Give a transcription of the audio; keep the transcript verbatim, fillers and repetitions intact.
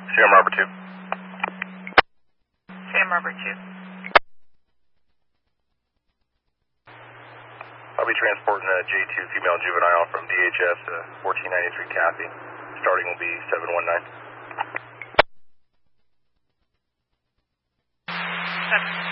Sam Robert two. Sam Robert two. I'll be transporting a J two female juvenile from D H S to fourteen ninety-three Kathy. Starting will be seven one nine. Seven.